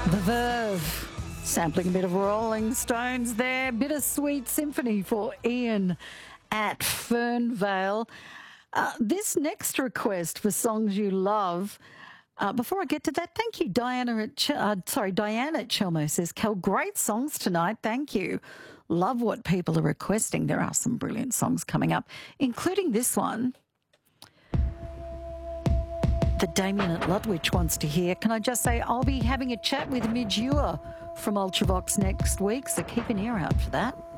The Verve, sampling a bit of Rolling Stones there. Bittersweet Symphony for Ian at Fernvale. This next request for songs you love. Before I get to that, thank you, Diana at Chelmo says, Kel, great songs tonight. Thank you. Love what people are requesting. There are some brilliant songs coming up, including this one that Damien at Ludwich wants to hear. Can I just say I'll be having a chat with Midge Ewer from Ultravox next week, so keep an ear out for that.